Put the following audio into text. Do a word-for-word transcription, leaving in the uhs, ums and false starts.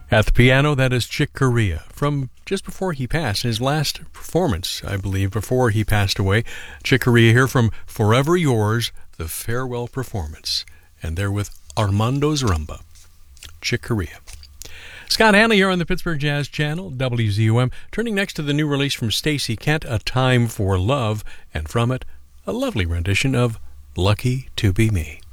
At the piano, that is Chick Corea from just before he passed, his last performance, I believe, before he passed away. Chick Corea here from Forever Yours, the farewell performance. And they're with Armando's Rumba. Chick Corea. Scott Hanley here on the Pittsburgh Jazz Channel, W Z U M. Turning next to the new release from Stacey Kent, A Time for Love, and from it, a lovely rendition of Lucky to Be Me.